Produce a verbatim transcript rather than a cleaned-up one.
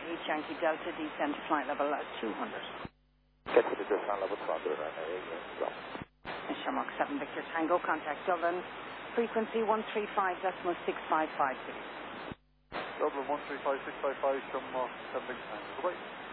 eight Yankee Delta, descend to flight level at two hundred. Get to the descent level two hundred, runway eight, go. Shamrock seven Victor Tango, contact Dublin, frequency one three five decimal six five five, please. Dublin one three five six five five, Shamrock seven Victor Tango, goodbye.